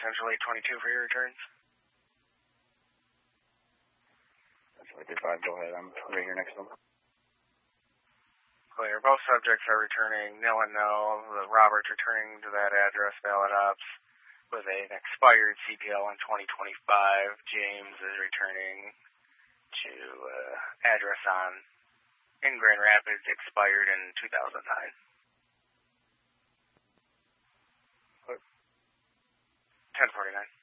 Central 822 for your returns. Central 835, go ahead. I'm right here next to them. Clear. Both subjects are returning nil and nil. Robert's returning to that address, valid ops, with an expired CPL in 2025. James is returning to address in Grand Rapids, expired in 2009. 1049.